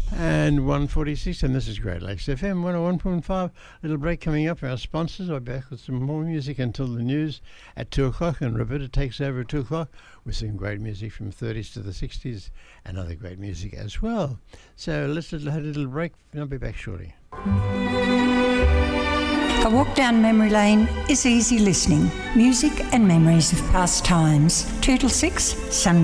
And 1:46, and this is Great Lakes FM 101.5. Little break coming up. Our sponsors are back with some more music until the news at 2 o'clock, and Roberta takes over at 2 o'clock with some great music from 30s to the 60s and other great music as well. So let's have a little break, and I'll be back shortly. A walk down memory lane is easy listening. Music and memories of past times. 2 till 6, Sunday.